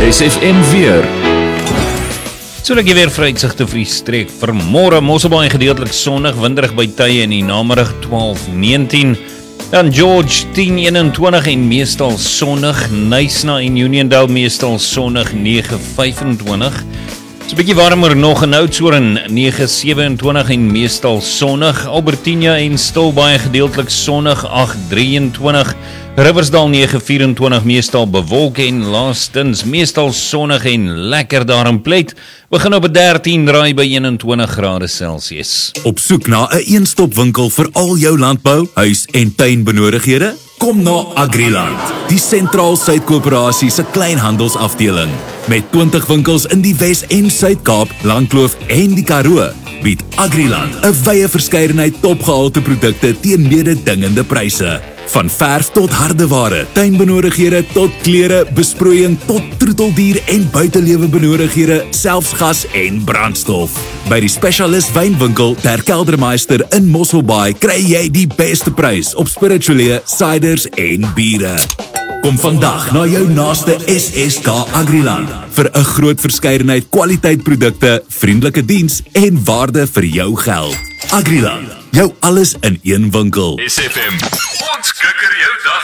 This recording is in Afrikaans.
SFM weer. So dat jy weer vooruitsigte vir die streek vir môre, Mosselbaai gedeeltelik sonnig, winderig by tye in die namiddag 12:19. Dan George 10:21 en meestal sonnig, Nyasna en Uniondale meestal sonnig 9:25. Dit's 'n bietjie warmer nog in Oudtshoorn 9:27 en meestal sonnig, Albertina en Stilbaai gedeeltelik sonnig 8:23. Riversdal 9:24 meestal bewolk en laastens meestal sonnig en lekker daar in Pleit. Begin op 13 draai by 21 grade Celsius. Op soek na 'n een-stop-winkel vir al jou landbou, huis- en tuinbenodighede? Kom na Agriland, die Sentraal Suid-Koöperasie se kleinhandelsafdeling. Met 20 winkels in die Wes- en Suid-Kaap, Langkloof en die Karoo, bied Agriland 'n wye verskeidenheid topgehalte produkte teen mededingende pryse. Van verf tot hardeware, tuinbenodighede tot klere, besproeiing tot troeteldier en buitelewe benodighede, selfs gas en brandstof. By die spesialis wynwinkel Ter Keldermeister in Mosselbaai kry jy die beste prys op spirituele, ciders en biere. Kom vandag na jou naaste SSK Agriland vir 'n groot verskeidenheid kwaliteitprodukte, vriendelike diens en waarde vir jou geld. Agriland, jou alles in een winkel. SFM, ons kikker jou dag